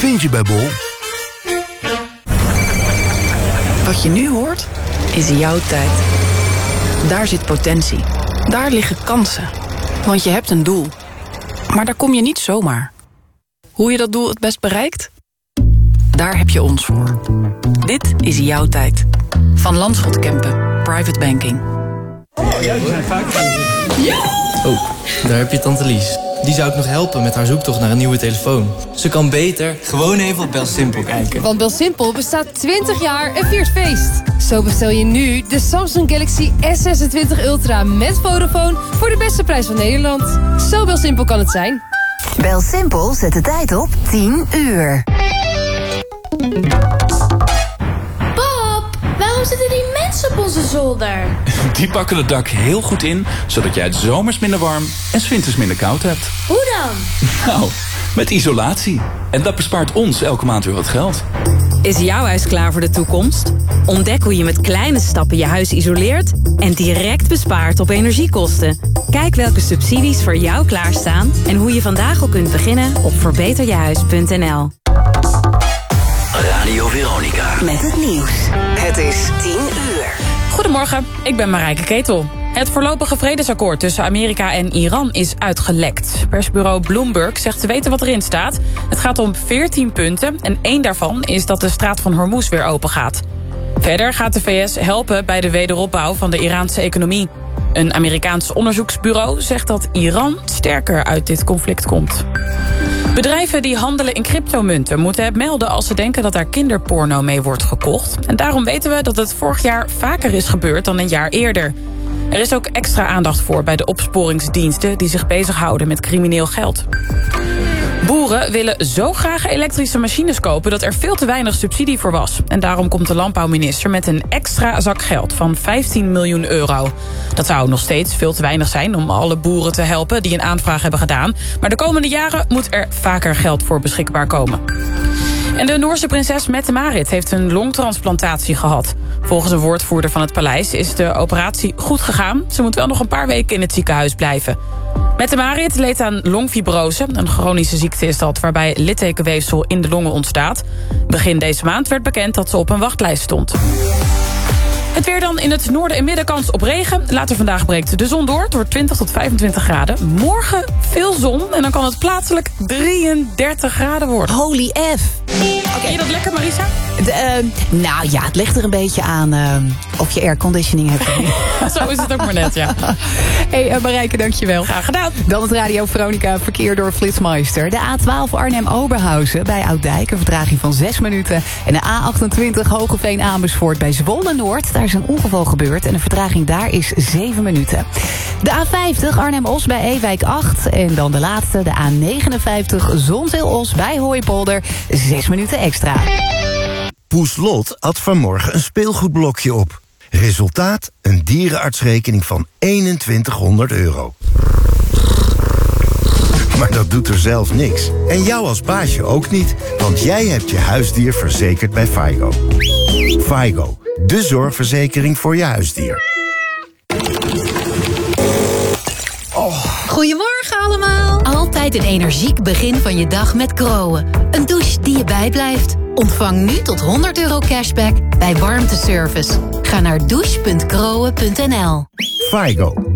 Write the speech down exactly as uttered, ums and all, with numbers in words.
vind je bij Bol. Wat je nu hoort, is jouw tijd. Daar zit potentie. Daar liggen kansen. Want je hebt een doel. Maar daar kom je niet zomaar. Hoe je dat doel het best bereikt? Daar heb je ons voor. Dit is jouw tijd. Van Landschot Kempen. Private Banking. Oh, ja, die zijn vaak... Ja! Oh, daar heb je tante Lies. Die zou ik nog helpen met haar zoektocht naar een nieuwe telefoon. Ze kan beter gewoon even op BelSimpel kijken. Want BelSimpel bestaat twintig jaar en viert feest. Zo bestel je nu de Samsung Galaxy S zesentwintig Ultra met Vodafone voor de beste prijs van Nederland. Zo BelSimpel kan het zijn. BelSimpel zet de tijd op tien uur. Pap, waarom zitten die mensen op onze zolder? Die pakken het dak heel goed in, zodat jij het zomers minder warm en 's winters minder koud hebt. Hoe dan? Nou, met isolatie. En dat bespaart ons elke maand weer wat geld. Is jouw huis klaar voor de toekomst? Ontdek hoe je met kleine stappen je huis isoleert en direct bespaart op energiekosten. Kijk welke subsidies voor jou klaarstaan en hoe je vandaag al kunt beginnen op verbeter je huis punt n l. Radio Veronica. Met het nieuws. Het is tien uur. Goedemorgen, ik ben Marijke Ketel. Het voorlopige vredesakkoord tussen Amerika en Iran is uitgelekt. Persbureau Bloomberg zegt te weten wat erin staat. Het gaat om veertien punten en één daarvan is dat de straat van Hormuz weer open gaat. Verder gaat de V S helpen bij de wederopbouw van de Iraanse economie. Een Amerikaans onderzoeksbureau zegt dat Iran sterker uit dit conflict komt. Bedrijven die handelen in cryptomunten moeten het melden als ze denken dat daar kinderporno mee wordt gekocht. En daarom weten we dat het vorig jaar vaker is gebeurd dan een jaar eerder. Er is ook extra aandacht voor bij de opsporingsdiensten die zich bezighouden met crimineel geld. Boeren willen zo graag elektrische machines kopen dat er veel te weinig subsidie voor was. En daarom komt de landbouwminister met een extra zak geld van vijftien miljoen euro. Dat zou nog steeds veel te weinig zijn om alle boeren te helpen die een aanvraag hebben gedaan. Maar de komende jaren moet er vaker geld voor beschikbaar komen. En de Noorse prinses Mette-Marit heeft een longtransplantatie gehad. Volgens een woordvoerder van het paleis is de operatie goed gegaan. Ze moet wel nog een paar weken in het ziekenhuis blijven. Mette-Marit leed aan longfibrose. Een chronische ziekte is dat waarbij littekenweefsel in de longen ontstaat. Begin deze maand werd bekend dat ze op een wachtlijst stond. Het weer dan in het noorden en midden kans op regen. Later vandaag breekt de zon door. Het wordt twintig tot vijfentwintig graden. Morgen veel zon en dan kan het plaatselijk drieëndertig graden worden. Holy F. Okay. Vind je dat lekker, Marisa? De, uh, nou ja, het ligt er een beetje aan uh, of je airconditioning hebt. Zo is het ook maar net, ja. Hey, uh, Marijke, dankjewel. Graag gedaan. Dan het Radio Veronica verkeer door Flitsmeister. De A twaalf Arnhem-Oberhausen bij Oudijk, een vertraging van zes minuten. En de A achtentwintig Hogeveen-Amersfoort bij Zwolle-Noord. Daar is een ongeval gebeurd en de vertraging daar is zeven minuten. De A vijftig Arnhem-Os bij Ewijk acht. En dan de laatste, de A negenenvijftig Zonzeel-Os bij Hooipolder. zes minuten extra. Poes Lot at vanmorgen een speelgoedblokje op. Resultaat: een dierenartsrekening van eenentwintighonderd euro. Maar dat doet er zelf niks. En jou als baasje ook niet, want jij hebt je huisdier verzekerd bij Faigo. Faigo, de zorgverzekering voor je huisdier. Oh. Goedemorgen allemaal. Altijd een energiek begin van je dag met Groen. Een douche die je bijblijft. Ontvang nu tot honderd euro cashback bij warmteservice. Ga naar douche punt groen punt n l. Faigo.